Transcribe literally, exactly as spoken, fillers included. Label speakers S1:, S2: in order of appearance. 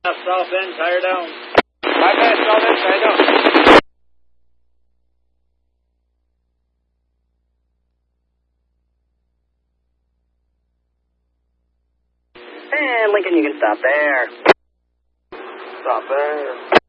S1: South end, tire down.
S2: five minutes, south end, tire down.
S3: And Lincoln, you can stop there.
S2: Stop there.